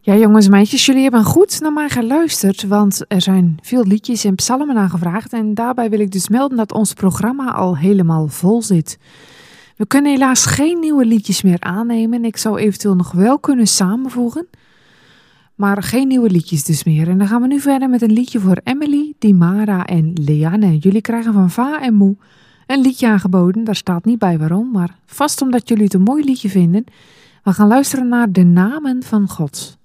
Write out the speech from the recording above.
Ja, jongens en meisjes, jullie hebben goed naar mij geluisterd, want er zijn veel liedjes en psalmen aangevraagd. En daarbij wil ik dus melden dat ons programma al helemaal vol zit. We kunnen helaas geen nieuwe liedjes meer aannemen. Ik zou eventueel nog wel kunnen samenvoegen, maar geen nieuwe liedjes dus meer. En dan gaan we nu verder met een liedje voor Emily, Dimara en Leanne. Jullie krijgen van Va en Moe een liedje aangeboden. Daar staat niet bij waarom, maar vast omdat jullie het een mooi liedje vinden. We gaan luisteren naar De Namen van God.